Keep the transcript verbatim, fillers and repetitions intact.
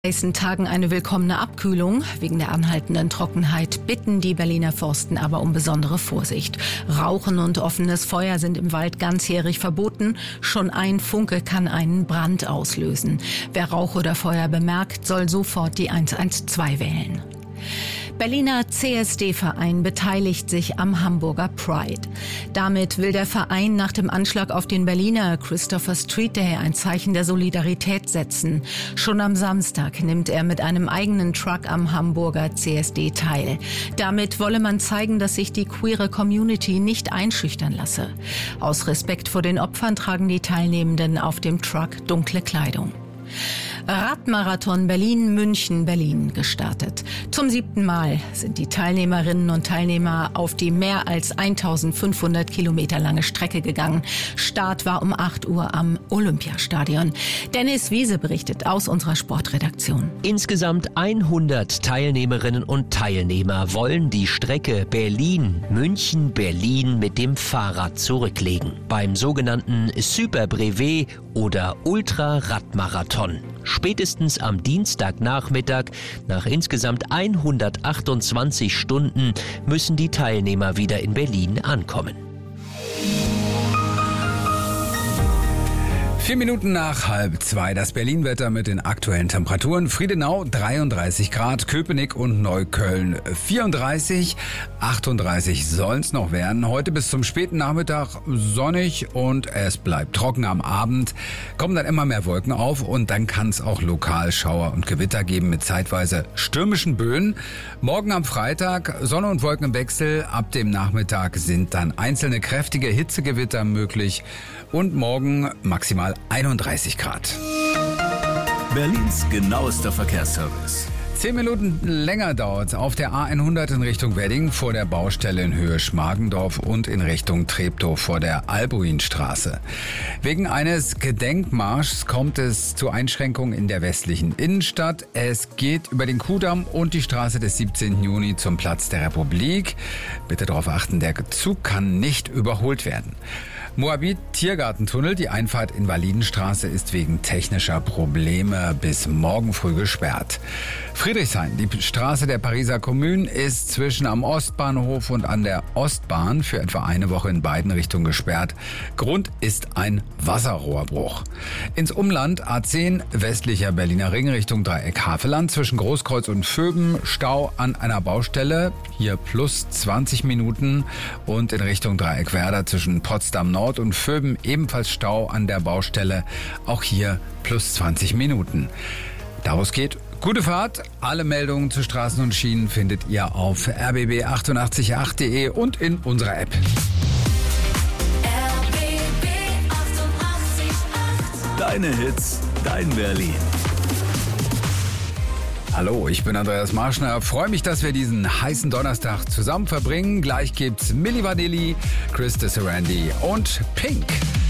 Nächsten Tagen eine willkommene Abkühlung. Wegen der anhaltenden Trockenheit bitten die Berliner Forsten aber um besondere Vorsicht. Rauchen und offenes Feuer sind im Wald ganzjährig verboten. Schon ein Funke kann einen Brand auslösen. Wer Rauch oder Feuer bemerkt, soll sofort die eins eins zwei wählen. Berliner C S D-Verein beteiligt sich am Hamburger Pride. Damit will der Verein nach dem Anschlag auf den Berliner Christopher Street Day ein Zeichen der Solidarität setzen. Schon am Samstag nimmt er mit einem eigenen Truck am Hamburger C S D teil. Damit wolle man zeigen, dass sich die queere Community nicht einschüchtern lasse. Aus Respekt vor den Opfern tragen die Teilnehmenden auf dem Truck dunkle Kleidung. Radmarathon Berlin-München-Berlin gestartet. Zum siebten Mal sind die Teilnehmerinnen und Teilnehmer auf die mehr als eintausendfünfhundert Kilometer lange Strecke gegangen. Start war um acht Uhr am Olympiastadion. Dennis Wiese berichtet aus unserer Sportredaktion. Insgesamt hundert Teilnehmerinnen und Teilnehmer wollen die Strecke Berlin-München-Berlin mit dem Fahrrad zurücklegen. Beim sogenannten Super Brevet oder Ultra-Radmarathon. Spätestens am Dienstagnachmittag, nach insgesamt hundertachtundzwanzig Stunden, müssen die Teilnehmer wieder in Berlin ankommen. Vier Minuten nach halb zwei, das Berlin-Wetter mit den aktuellen Temperaturen. Friedenau dreiunddreißig Grad, Köpenick und Neukölln vierunddreißig, achtunddreißig sollen es noch werden. Heute bis zum späten Nachmittag sonnig und es bleibt trocken. Am Abend kommen dann immer mehr Wolken auf und dann kann es auch lokal Schauer und Gewitter geben mit zeitweise stürmischen Böen. Morgen am Freitag Sonne und Wolken im Wechsel. Ab dem Nachmittag sind dann einzelne kräftige Hitzegewitter möglich und morgen maximal einunddreißig Grad. Berlins genauester Verkehrsservice. Zehn Minuten länger dauert auf der A hundert in Richtung Wedding vor der Baustelle in Höhe Schmargendorf und in Richtung Treptow vor der Albuinstraße. Wegen eines Gedenkmarschs kommt es zu Einschränkungen in der westlichen Innenstadt. Es geht über den Kuhdamm und die Straße des siebzehnten Juni zum Platz der Republik. Bitte darauf achten, der Zug kann nicht überholt werden. Moabit Tiergartentunnel, die Einfahrt in Validenstraße ist wegen technischer Probleme bis morgen früh gesperrt. Friedrichshain, die Straße der Pariser Kommune, ist zwischen am Ostbahnhof und an der Ostbahn für etwa eine Woche in beiden Richtungen gesperrt. Grund ist ein Wasserrohrbruch. Ins Umland A zehn, westlicher Berliner Ring Richtung Dreieck Havelland zwischen Großkreuz und Vöben, Stau an einer Baustelle, hier plus zwanzig Minuten und in Richtung Dreieck Werder zwischen Potsdam Nord und Vöben ebenfalls Stau an der Baustelle, auch hier plus zwanzig Minuten. Daraus geht gute Fahrt. Alle Meldungen zu Straßen und Schienen findet ihr auf r b b achtundachtzig punkt acht punkt de und in unserer App. R B B achtundachtzig Komma acht. Deine Hits, dein Berlin. Hallo, ich bin Andreas Marschner. Freue mich, dass wir diesen heißen Donnerstag zusammen verbringen. Gleich gibt's Milli Vanilli, Chris de Sarandi und Pink.